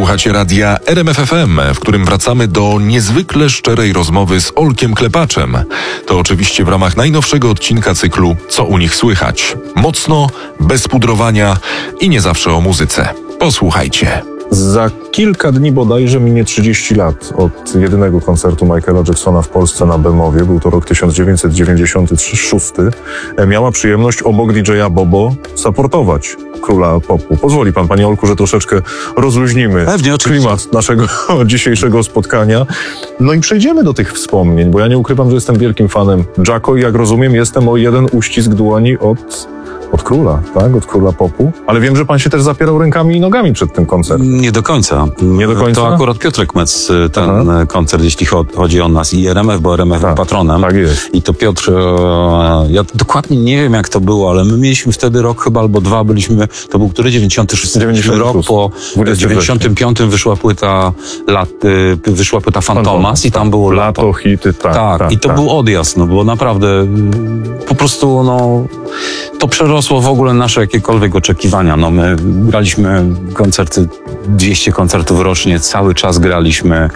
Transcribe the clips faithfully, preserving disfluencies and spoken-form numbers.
Słuchacie radia R M F F M, w którym wracamy do niezwykle szczerej rozmowy z Olkiem Klepaczem. To oczywiście w ramach najnowszego odcinka cyklu Co u nich słychać? Mocno, bez pudrowania i nie zawsze o muzyce. Posłuchajcie. Za kilka dni bodajże minie trzydzieści lat od jedynego koncertu Michaela Jacksona w Polsce na Bemowie. Był to rok tysiąc dziewięćset dziewięćdziesiąty szósty. Miała przyjemność obok D J a Bobo supportować króla popu. Pozwoli pan, panie Olku, że troszeczkę rozluźnimy Pewnie, klimat naszego dzisiejszego spotkania. No i przejdziemy do tych wspomnień, bo ja nie ukrywam, że jestem wielkim fanem Jacko i jak rozumiem, jestem o jeden uścisk dłoni od... Od króla, tak? Od króla popu. Ale wiem, że pan się też zapierał rękami i nogami przed tym koncertem. Nie do końca. Nie do końca? To akurat Piotrek Metz, ten Aha. koncert, jeśli chodzi o nas i R M F, bo R M F był patronem. Tak jest. I to Piotr, ja dokładnie nie wiem, jak to było, ale my mieliśmy wtedy rok chyba albo dwa, byliśmy, to był który? dziewięćdziesiąty szósty dziewięćdziesiąty rok, szósty. po dziewięćdziesiątym piątym wyszła płyta, lat, wyszła płyta Fantomas i tam było lato. Lato, hity, tak. Tak, tak i to tak. był odjazd, no bo naprawdę po prostu, no, to przerosło w ogóle nasze jakiekolwiek oczekiwania. No my graliśmy koncerty, dwieście koncertów rocznie, cały czas graliśmy.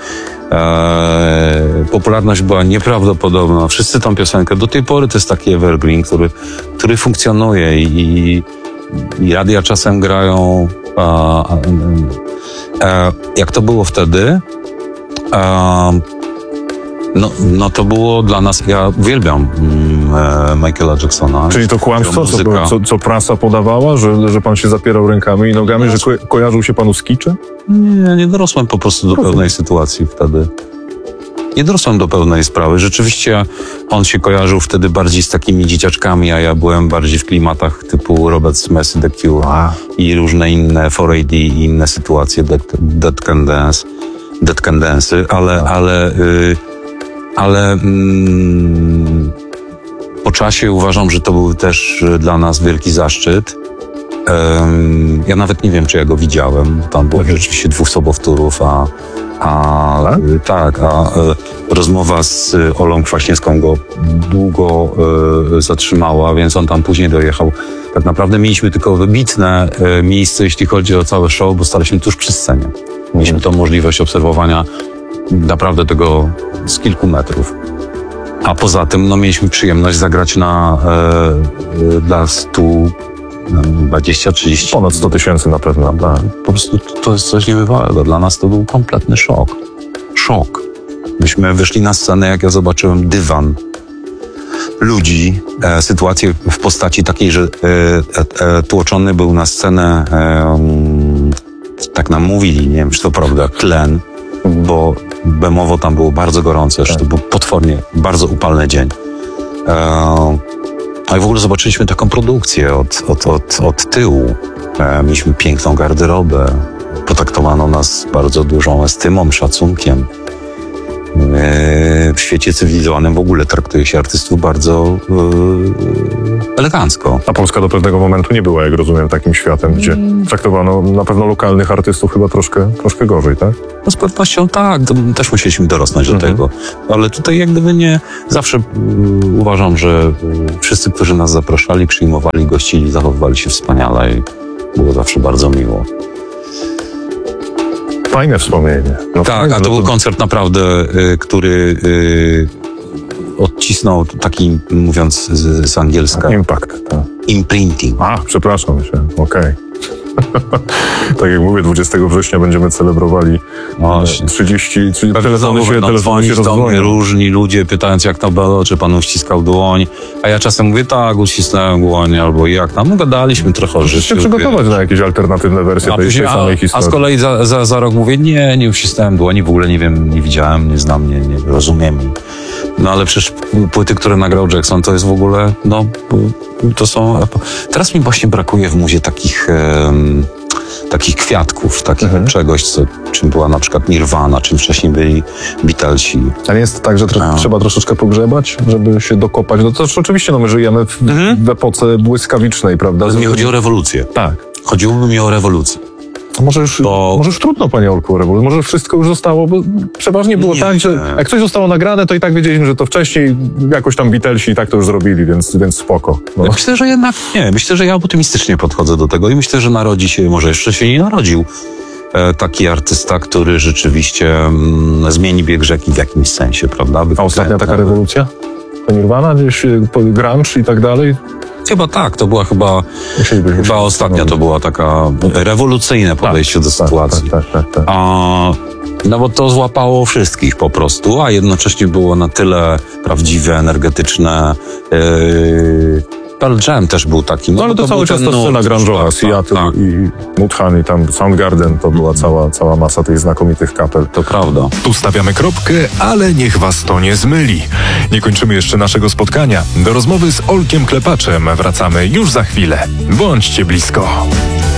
Eee, popularność była nieprawdopodobna. Wszyscy tą piosenkę, do tej pory to jest taki evergreen, który, który funkcjonuje i, i radia czasem grają. A, a, a, jak to było wtedy? A, No, no to było dla nas, ja uwielbiam mm, Michaela Jacksona. Czyli to kłamstwo, co, co, co prasa podawała, że, że pan się zapierał rękami i nogami, no, że ko- kojarzył się panu z kiczem? Nie, nie dorosłem po prostu do pewnej sytuacji wtedy. Nie dorosłem do pełnej sprawy. Rzeczywiście on się kojarzył wtedy bardziej z takimi dzieciaczkami, a ja byłem bardziej w klimatach typu Robert Smith, The Cure a. i różne inne four A D i inne sytuacje, Dead, Dead Can Dance, Dead Can Dance, ale, ale y, Ale mm, po czasie uważam, że to był też dla nas wielki zaszczyt. Um, ja nawet nie wiem, czy ja go widziałem. Tam było rzeczywiście dwóch sobowtórów, a, a tak, y, tak a y, rozmowa z y, Olą Kwaśniewską go długo y, zatrzymała, więc on tam później dojechał. Tak naprawdę mieliśmy tylko wybitne y, miejsce, jeśli chodzi o całe show, bo staliśmy tuż przy scenie. Mieliśmy tą możliwość obserwowania naprawdę tego z kilku metrów. A poza tym no, mieliśmy przyjemność zagrać na e, e, dla stu dwadzieścia trzydzieści Ponad sto tysięcy na pewno, tak. Po prostu to, to jest coś niebywałego. Dla nas to był kompletny szok. Szok. Myśmy wyszli na scenę, jak ja zobaczyłem dywan ludzi, e, sytuację w postaci takiej, że e, e, tłoczony był na scenę, e, tak nam mówili, nie wiem, czy to prawda, tlen, bo bemowo tam było bardzo gorąco, tak. To był potwornie bardzo upalny dzień. E, no i w ogóle zobaczyliśmy taką produkcję od, od, od, od tyłu. E, mieliśmy piękną garderobę. Potraktowano nas bardzo dużą estymą, szacunkiem. E, w świecie cywilizowanym w ogóle traktuje się artystów bardzo e, elegancko. A Polska do pewnego momentu nie była, jak rozumiem, takim światem, gdzie traktowano na pewno lokalnych artystów chyba troszkę, troszkę gorzej, tak? No z pewnością tak, to też musieliśmy dorosnąć do mhm. tego. Ale tutaj jak gdyby nie, zawsze y, uważam, że y, wszyscy, którzy nas zapraszali, przyjmowali, gościli, zachowywali się wspaniale i było zawsze bardzo miło. Fajne wspomnienie. No tak, fajne, a to no był koncert naprawdę, y, który y, odcisnął taki, mówiąc z, z angielska, Impact, tak. Imprinting. A, przepraszam się, okej. Okay. Tak jak mówię, dwudziestego września będziemy celebrowali Właśnie. trzydzieści, trzydzieści telefony się, no, telefony się do mnie różni ludzie, pytając jak to było, czy pan uściskał dłoń, a ja czasem mówię, tak, uścisnąłem dłoń, albo jak tam, no gadaliśmy trochę o życiu. się przygotować na jakieś alternatywne wersje a tej, później, tej samej a, historii. A z kolei za, za, za rok mówię, nie, nie uścisnąłem dłoni, w ogóle nie wiem, nie widziałem, nie znam, nie, nie rozumiem. No ale przecież płyty, które nagrał Jackson, to jest w ogóle, no, to są... Teraz mi właśnie brakuje w muzie takich... Um, takich kwiatków, takich mhm. czegoś, co, czym była na przykład Nirvana, czym wcześniej byli Beatlesi. A nie jest tak, że tro- trzeba troszeczkę pogrzebać, żeby się dokopać? No to oczywiście, no my żyjemy w, mhm. w epoce błyskawicznej, prawda? Ale mi chodzi o rewolucję. Tak. Chodziłoby mi o rewolucję. Może już, to... może już trudno, panie Olku, rewolucja. Może wszystko już zostało, bo przeważnie było nie. tak, że jak coś zostało nagrane, to i tak wiedzieliśmy, że to wcześniej jakoś tam Beatlesi i tak to już zrobili, więc, więc spoko. No. Myślę, że jednak nie. Myślę, że ja optymistycznie podchodzę do tego i myślę, że narodzi się, może jeszcze się nie narodził, e, taki artysta, który rzeczywiście mm, zmieni bieg rzeki w jakimś sensie, prawda? A ostatnia taka rewolucja? To Nirvana, gdzieś y, po- grunge i tak dalej? Chyba tak, to była chyba, Musielibyśmy chyba się ostatnia to zastanowić. była taka rewolucyjne podejście do sytuacji. Tak, tak, tak, tak. A, no bo to złapało wszystkich po prostu, a jednocześnie było na tyle prawdziwe, energetyczne. Yy, Pearl Jam też był taki. No ale to, bo cały był czas ten ta scena nurt, grunge'owa, tak, Seattle tak, tak, i Mudhoney, tam Soundgarden, to była cała, cała masa tych znakomitych kapel. to prawda. Tu stawiamy kropkę, ale niech was to nie zmyli. Nie kończymy jeszcze naszego spotkania. Do rozmowy z Olkiem Klepaczem wracamy już za chwilę. Bądźcie blisko.